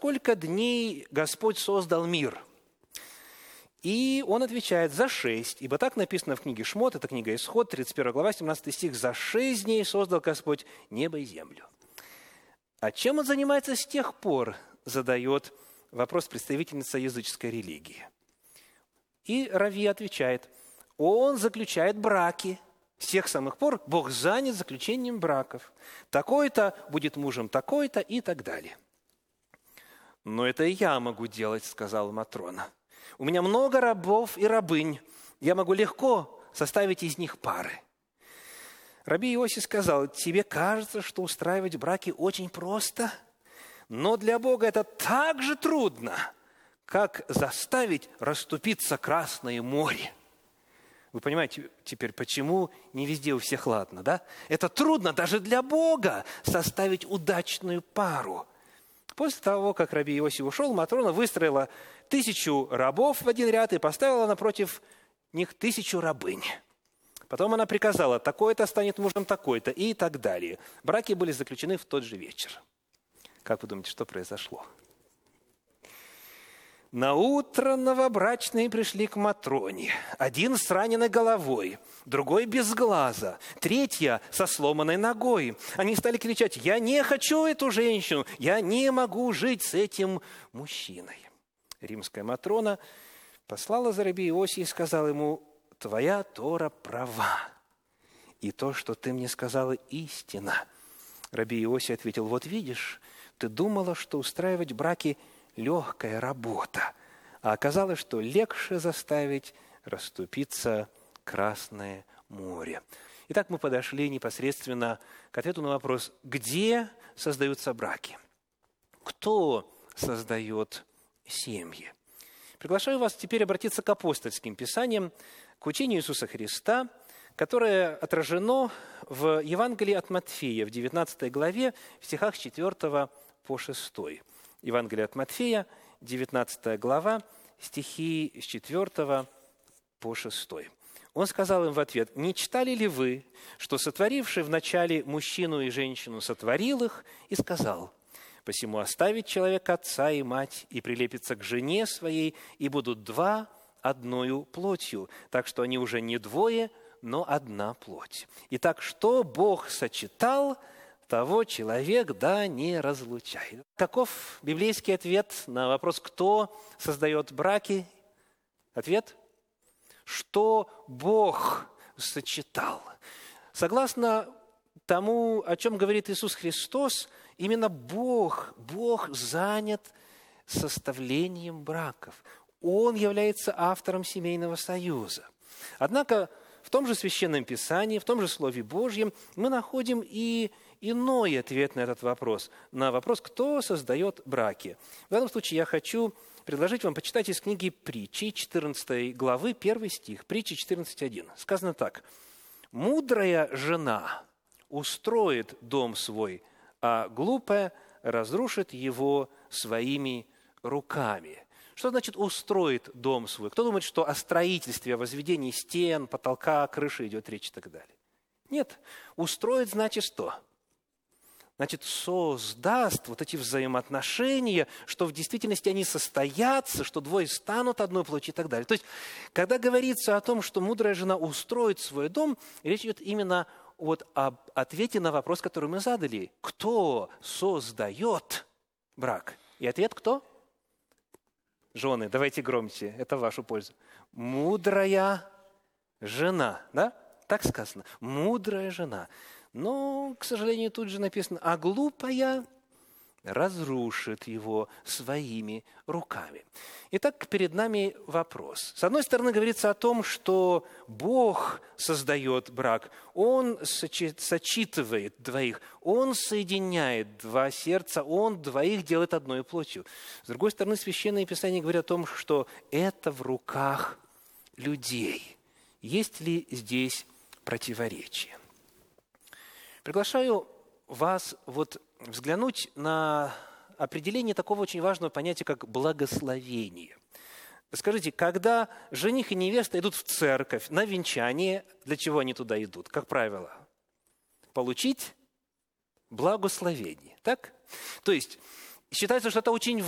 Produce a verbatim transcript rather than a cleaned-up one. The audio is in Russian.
сколько дней Господь создал мир? И он отвечает: за шесть. Ибо так написано в книге Шмот, это книга Исход, тридцать первая глава, семнадцатый стих. За шесть дней создал Господь небо и землю. А чем он занимается с тех пор, задает вопрос представительница языческой религии. И Рави отвечает: он заключает браки. С тех самых пор Бог занят заключением браков. Такой-то будет мужем такой-то и так далее. «Но это и я могу делать», — сказала Матрона. «У меня много рабов и рабынь. Я могу легко составить из них пары». Раби Иосиф сказал: «Тебе кажется, что устраивать браки очень просто, но для Бога это так же трудно, как заставить расступиться Красное море». Вы понимаете теперь, почему не везде у всех ладно, да? Это трудно даже для Бога составить удачную пару. После того, как раби Иосиф ушел, Матрона выстроила тысячу рабов в один ряд и поставила напротив них тысячу рабынь. Потом она приказала: такой-то станет мужем такой-то и так далее. Браки были заключены в тот же вечер. Как вы думаете, что произошло? Наутро новобрачные пришли к Матроне. Один с раненой головой, другой без глаза, третья со сломанной ногой. Они стали кричать: «Я не хочу эту женщину! Я не могу жить с этим мужчиной!» Римская Матрона послала за раби Иосифа и сказала ему: «Твоя Тора права, и то, что ты мне сказала, истина». Раби Иосиф ответил: «Вот видишь, ты думала, что устраивать браки – легкая работа, а оказалось, что легче заставить расступиться Красное море». Итак, мы подошли непосредственно к ответу на вопрос: где создаются браки? Кто создает семьи? Приглашаю вас теперь обратиться к апостольским писаниям, к учению Иисуса Христа, которое отражено в Евангелии от Матфея в девятнадцатой главе, в стихах с четвёртого по шестой. Евангелие от Матфея, девятнадцатая глава, стихи с четвёртого по шестой. Он сказал им в ответ: «Не читали ли вы, что сотворивший вначале мужчину и женщину сотворил их и сказал: посему оставит человек отца и мать и прилепится к жене своей, и будут два одною плотью, так что они уже не двое, но одна плоть. Итак, что Бог сочетал, того человек да не разлучает». Каков библейский ответ на вопрос, кто создает браки? Ответ: что Бог сочетал. Согласно тому, о чем говорит Иисус Христос, именно Бог, Бог занят составлением браков. Он является автором семейного союза. Однако в том же Священном Писании, в том же Слове Божьем мы находим и иной ответ на этот вопрос, на вопрос, кто создает браки. В данном случае я хочу предложить вам почитать из книги Притчи, четырнадцатой главы, первый стих, Притчи четырнадцать один. Сказано так: «Мудрая жена устроит дом свой, а глупая разрушит его своими руками». Что значит «устроит дом свой»? Кто думает, что о строительстве, о возведении стен, потолка, крыши идет речь и так далее? Нет. «Устроит» значит что? Значит, создаст вот эти взаимоотношения, что в действительности они состоятся, что двое станут одной плотью и так далее. То есть, когда говорится о том, что мудрая жена устроит свой дом, речь идет именно вот об ответе на вопрос, который мы задали. Кто создает брак? И ответ кто? Жены, давайте громче, это в вашу пользу. Мудрая жена, да? Так сказано. Мудрая жена. Но, к сожалению, тут же написано: а глупая разрушит его своими руками. Итак, перед нами вопрос. С одной стороны, говорится о том, что Бог создает брак, Он сочетывает двоих, Он соединяет два сердца, Он двоих делает одной плотью. С другой стороны, Священное Писание говорит о том, что это в руках людей. Есть ли здесь противоречие? Приглашаю вас вот взглянуть на определение такого очень важного понятия, как благословение. Скажите, когда жених и невеста идут в церковь на венчание, для чего они туда идут, как правило? Получить благословение, так? То есть считается, что это очень